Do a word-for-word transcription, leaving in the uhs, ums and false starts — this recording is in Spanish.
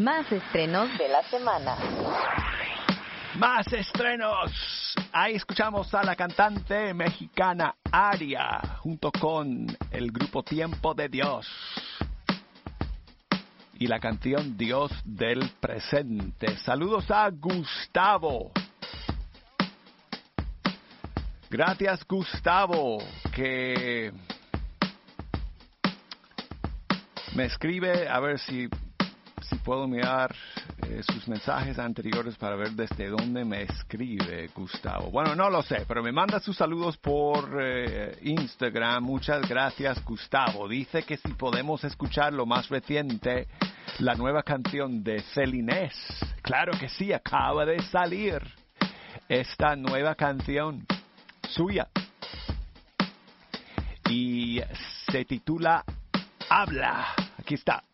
más estrenos de la semana. Más estrenos. Ahí escuchamos a la cantante mexicana Aria junto con el grupo Tiempo de Dios y la canción Dios del Presente. Saludos a Gustavo. Gracias, Gustavo, que me escribe. A ver si, si puedo mirar eh, sus mensajes anteriores para ver desde dónde me escribe Gustavo. Bueno, no lo sé, pero me manda sus saludos por eh, Instagram. Muchas gracias, Gustavo. Dice que si podemos escuchar lo más reciente, la nueva canción de Celinés. Claro que sí, acaba de salir esta nueva canción suya y se titula Habla. Aquí está.